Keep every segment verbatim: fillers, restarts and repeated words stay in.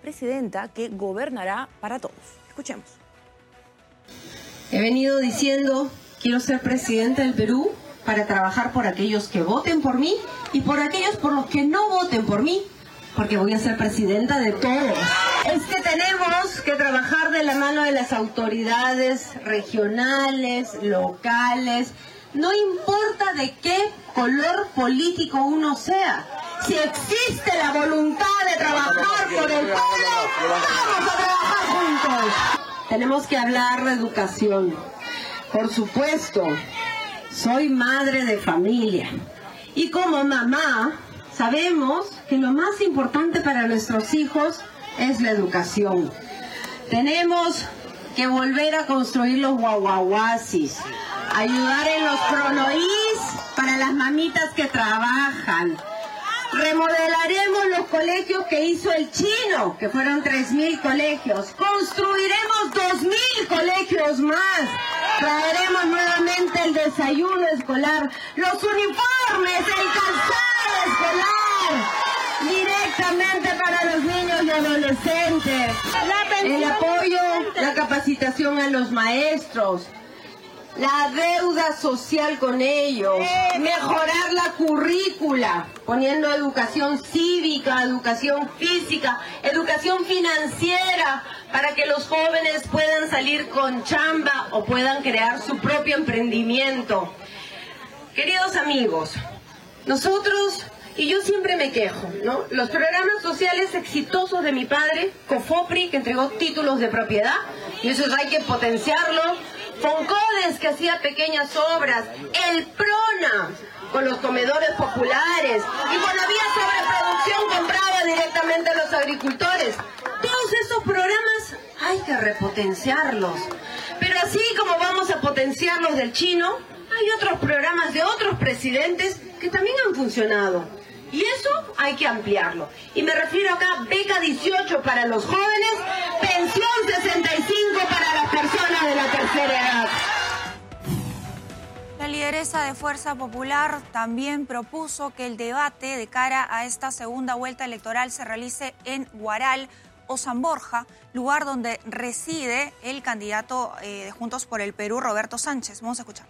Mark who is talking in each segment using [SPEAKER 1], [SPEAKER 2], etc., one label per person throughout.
[SPEAKER 1] presidenta que gobernará para todos. Escuchemos.
[SPEAKER 2] He venido diciendo, quiero ser presidenta del Perú para trabajar por aquellos que voten por mí y por aquellos por los que no voten por mí, porque voy a ser presidenta de todos. Es que tenemos que trabajar de la mano de las autoridades regionales, locales, no importa de qué color político uno sea. Si existe la voluntad de trabajar por el pueblo, vamos a trabajar juntos. Tenemos que hablar de educación. Por supuesto, soy madre de familia y como mamá sabemos que lo más importante para nuestros hijos es la educación. Tenemos que volver a construir los guaguaguasis, ayudar en los cronoís para las mamitas que trabajan. Remodelaremos los colegios que hizo el chino, que fueron tres mil colegios. Construiremos dos mil colegios más. Traeremos nuevamente el desayuno escolar, los uniformes, el calzado escolar, directamente para los niños y adolescentes. El apoyo, la capacitación a los maestros, la deuda social con ellos, mejorar la currícula, poniendo educación cívica, educación física, educación financiera, para que los jóvenes puedan salir con chamba o puedan crear su propio emprendimiento. Queridos amigos, nosotros, y yo siempre me quejo, ¿no? Los programas sociales exitosos de mi padre, COFOPRI, que entregó títulos de propiedad, y eso hay que potenciarlo. Foncodes, que hacía pequeñas obras, el PRONA, con los comedores populares, y cuando había sobreproducción compraba directamente a los agricultores. Todos esos programas hay que repotenciarlos. Pero así como vamos a potenciar los del chino, hay otros programas de otros presidentes que también han funcionado. Y eso hay que ampliarlo. Y me refiero acá a beca dieciocho para los jóvenes, pensión sesenta y cinco para las personas de la tercera edad.
[SPEAKER 3] La lideresa de Fuerza Popular también propuso que el debate de cara a esta segunda vuelta electoral se realice en Huaral o San Borja, lugar donde reside el candidato eh, de Juntos por el Perú, Roberto Sánchez. Vamos a escucharlo.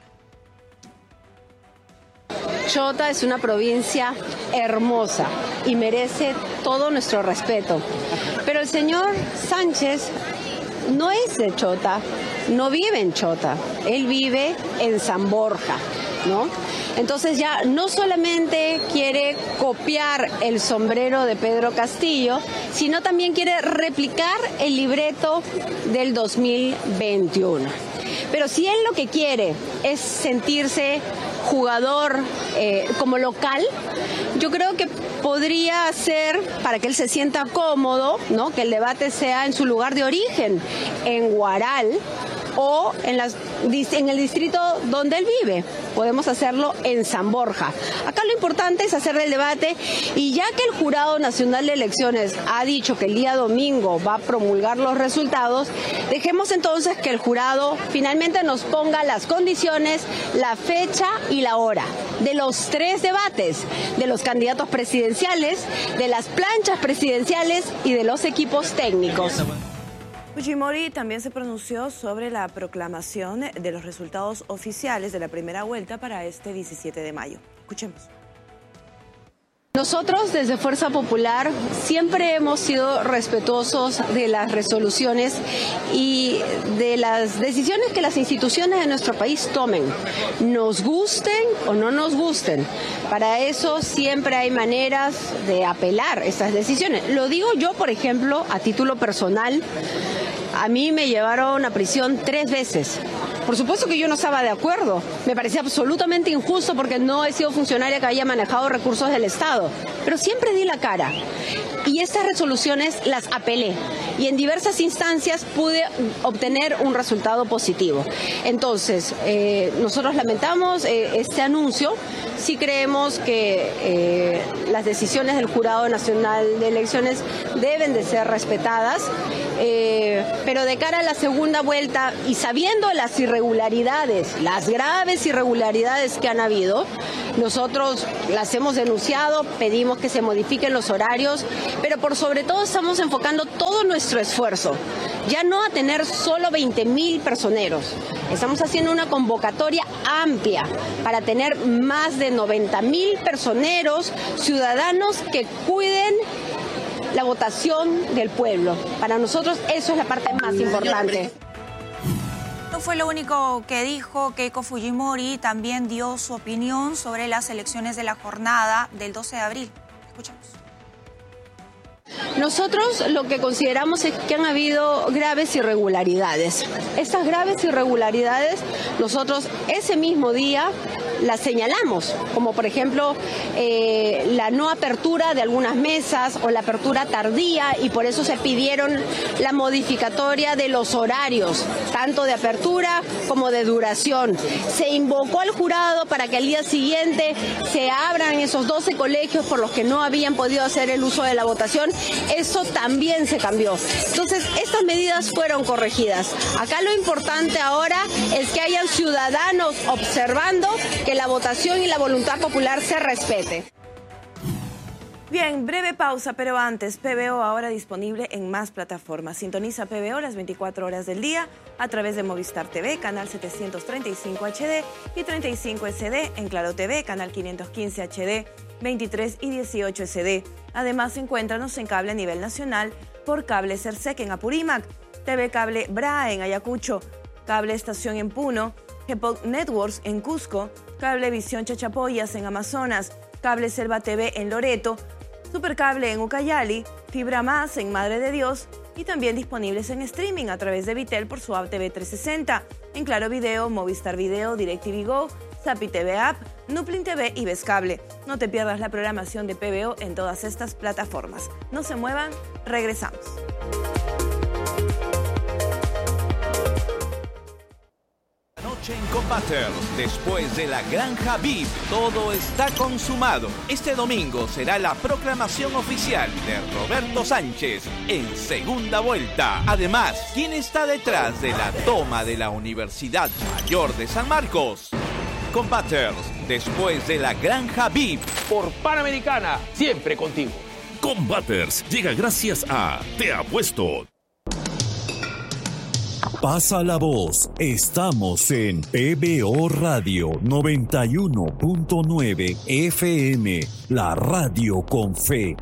[SPEAKER 4] Chota es una provincia hermosa y merece todo nuestro respeto. Pero el señor Sánchez no es de Chota, no vive en Chota, él vive en San Borja, ¿no? Entonces ya no solamente quiere copiar el sombrero de Pedro Castillo, sino también quiere replicar el libreto del dos mil veintiuno. Pero si él lo que quiere es sentirse jugador eh, como local, yo creo que podría ser, para que él se sienta cómodo, ¿no?, que el debate sea en su lugar de origen, en Huaral o en, las, en el distrito donde él vive. Podemos hacerlo en San Borja. Acá lo importante es hacer el debate, y ya que el Jurado Nacional de Elecciones ha dicho que el día domingo va a promulgar los resultados, dejemos entonces que el jurado finalmente nos ponga las condiciones, la fecha y la hora de los tres debates, de los candidatos presidenciales, de las planchas presidenciales y de los equipos técnicos.
[SPEAKER 1] Fujimori también se pronunció sobre la proclamación de los resultados oficiales de la primera vuelta para este diecisiete de mayo. Escuchemos.
[SPEAKER 4] Nosotros desde Fuerza Popular siempre hemos sido respetuosos de las resoluciones y de las decisiones que las instituciones de nuestro país tomen, nos gusten o no nos gusten. Para eso siempre hay maneras de apelar esas decisiones. Lo digo yo, por ejemplo, a título personal. A mí me llevaron a prisión tres veces. Por supuesto que yo no estaba de acuerdo. Me parecía absolutamente injusto porque no he sido funcionaria que haya manejado recursos del Estado. Pero siempre di la cara. Y estas resoluciones las apelé. Y en diversas instancias pude obtener un resultado positivo. Entonces, eh, nosotros lamentamos eh, este anuncio. Sí creemos que eh, las decisiones del Jurado Nacional de Elecciones deben de ser respetadas. Eh, pero de cara a la segunda vuelta y sabiendo las irregularidades, las graves irregularidades que han habido, nosotros las hemos denunciado, pedimos que se modifiquen los horarios, pero por sobre todo estamos enfocando todo nuestro esfuerzo, ya no a tener solo veinte mil personeros, estamos haciendo una convocatoria amplia para tener más de noventa mil personeros, ciudadanos que cuiden la votación del pueblo. Para nosotros eso es la parte más importante.
[SPEAKER 3] No fue lo único que dijo. Keiko Fujimori también dio su opinión sobre las elecciones de la jornada del doce de abril. Escuchamos.
[SPEAKER 4] Nosotros lo que consideramos es que han habido graves irregularidades. Estas graves irregularidades nosotros ese mismo día las señalamos, como por ejemplo eh, la no apertura de algunas mesas o la apertura tardía, y por eso se pidieron la modificatoria de los horarios, tanto de apertura como de duración. Se invocó al jurado para que al día siguiente se abran esos doce colegios por los que no habían podido hacer el uso de la votación. Eso también se cambió. Entonces, estas medidas fueron corregidas. Acá lo importante ahora es que hayan ciudadanos observando que la votación y la voluntad popular se respete.
[SPEAKER 1] Bien, breve pausa, pero antes, P B O ahora disponible en más plataformas. Sintoniza P B O las veinticuatro horas del día a través de Movistar T V, canal setecientos treinta y cinco H D y treinta y cinco S D, en Claro T V, canal quinientos quince H D, veintitrés y dieciocho S D. Además, encuéntranos en cable a nivel nacional por Cable Cersec en Apurímac, T V Cable Bra en Ayacucho, Cable Estación en Puno, G-P O C Networks en Cusco, Cablevisión Chachapoyas en Amazonas, Cable Selva T V en Loreto, Supercable en Ucayali, Fibra Más en Madre de Dios y también disponibles en streaming a través de Vitel por su app T V trescientos sesenta, en Claro Video, Movistar Video, DirecTV Go, Zapi T V App, Nuplin T V y Vescable. No te pierdas la programación de P B O en todas estas plataformas. No se muevan, regresamos.
[SPEAKER 5] En Combaters, después de la Granja V I P, todo está consumado. Este domingo será la proclamación oficial de Roberto Sánchez en segunda vuelta. Además, ¿quién está detrás de la toma de la Universidad Mayor de San Marcos? Combaters, después de la Granja V I P.
[SPEAKER 6] Por Panamericana, siempre contigo.
[SPEAKER 7] Combaters llega gracias a Te Apuesto. Pasa la voz, estamos en P B O Radio noventa y uno punto nueve F M, la radio con fe.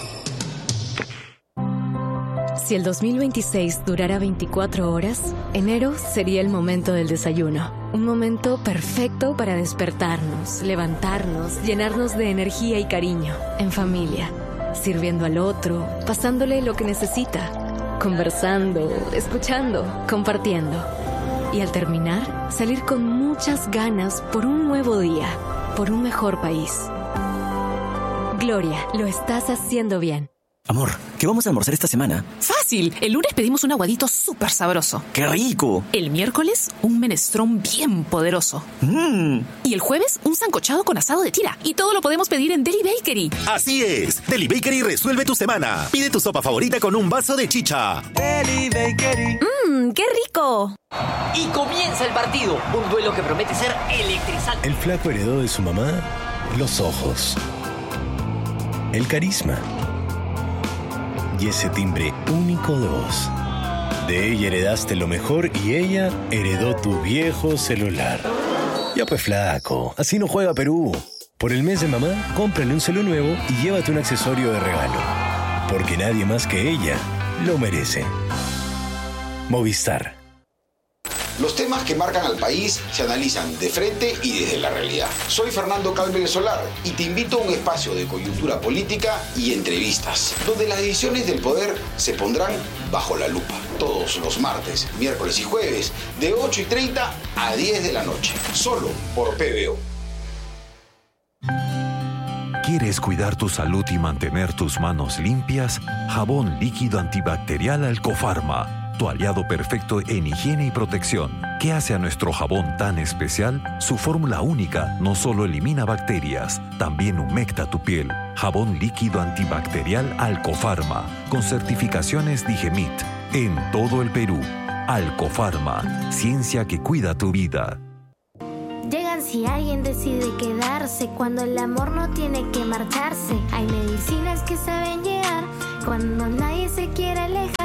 [SPEAKER 8] Si el dos mil veintiséis durara veinticuatro horas, enero sería el momento del desayuno. Un momento perfecto para despertarnos, levantarnos, llenarnos de energía y cariño, en familia, sirviendo al otro, pasándole lo que necesita. Conversando, escuchando, compartiendo. Y al terminar, salir con muchas ganas por un nuevo día, por un mejor país. Gloria, lo estás haciendo bien.
[SPEAKER 9] Amor, ¿qué vamos a almorzar esta semana?
[SPEAKER 10] Fácil, el lunes pedimos un aguadito súper sabroso.
[SPEAKER 9] ¡Qué rico!
[SPEAKER 10] El miércoles, un menestrón bien poderoso.
[SPEAKER 9] Mmm.
[SPEAKER 10] Y el jueves, un sancochado con asado de tira. Y todo lo podemos pedir en Deli Bakery.
[SPEAKER 11] Así es, Deli Bakery resuelve tu semana. Pide tu sopa favorita con un vaso de chicha.
[SPEAKER 10] Deli Bakery. Mmm, ¡qué rico!
[SPEAKER 12] Y comienza el partido, un duelo que promete ser electrizante.
[SPEAKER 13] El flaco heredó de su mamá los ojos, el carisma y ese timbre único de voz. De ella heredaste lo mejor y ella heredó tu viejo celular. Ya pues flaco, así no juega Perú. Por el mes de mamá, cómprale un celu nuevo y llévate un accesorio de regalo. Porque nadie más que ella lo merece. Movistar.
[SPEAKER 14] Los temas que marcan al país se analizan de frente y desde la realidad. Soy Fernando Calvel Solar y te invito a un espacio de coyuntura política y entrevistas, donde las decisiones del poder se pondrán bajo la lupa. Todos los martes, miércoles y jueves, de ocho y treinta a diez de la noche, solo por P B O.
[SPEAKER 15] ¿Quieres cuidar tu salud y mantener tus manos limpias? Jabón líquido antibacterial Alcofarma, tu aliado perfecto en higiene y protección. ¿Qué hace a nuestro jabón tan especial? Su fórmula única no solo elimina bacterias, también humecta tu piel. Jabón líquido antibacterial Alcofarma, con certificaciones Digemit. en todo el Perú. Alcofarma, ciencia que cuida tu vida.
[SPEAKER 16] Llegan si alguien decide quedarse, cuando el amor no tiene que marcharse. Hay medicinas que saben llegar cuando nadie se quiere alejar.